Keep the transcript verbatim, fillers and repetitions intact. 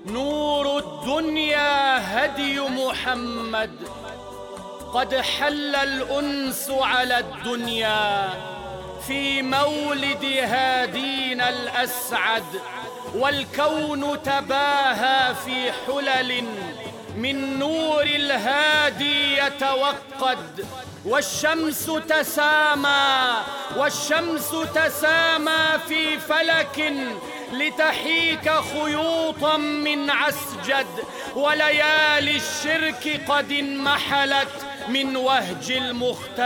نور الدنيا هدي محمد، قد حل الأنس على الدنيا في مولد هادينا الأسعد، والكون تباهى في حلل من نور الهادي يتوقد، والشمس تسامى والشمس تسامى في فلك لتحيك خيوطا من عسجد، وليالي الشرك قد انمحلت من وهج المختار.